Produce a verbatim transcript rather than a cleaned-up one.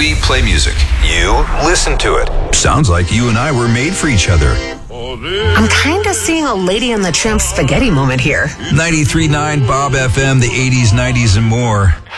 We play music. You listen to it. Sounds like you and I were made for each other. I'm kind of seeing a Lady and the Tramp spaghetti moment here. ninety-three point nine Bob F M, the eighties, nineties, and more.